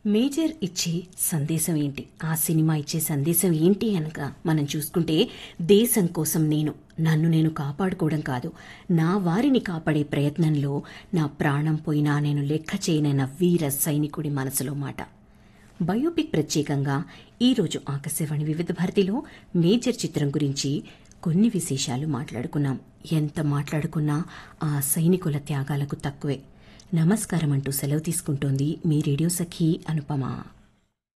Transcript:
Major ఇచ్చే సందేశం ఏంటి, ఆ సినిమా ఇచ్చే సందేశం ఏంటి అనక మనం చూసుకుంటే, దేశం కోసం నన్ను నేను కాపాడుకోవడం కాదు, నా వారిని కాపాడే ప్రయత్నంలో నా ప్రాణం పోయినా నేను లెక్క చేయనన్న వీర సైనికుడి మనసులో మాట. బయోపిక్ ప్రత్యేకంగా ఈరోజు ఆకాశవాణి వివిధ భారతిలో మేజర్ చిత్రం గురించి కొన్ని విశేషాలు మాట్లాడుకున్నాం. ఎంత మాట్లాడుకున్నా ఆ సైనికుల త్యాగాలకు తక్కువే. నమస్కారం అంటూ సెలవు తీసుకుంటోంది మీ రేడియో సఖి అనుపమ.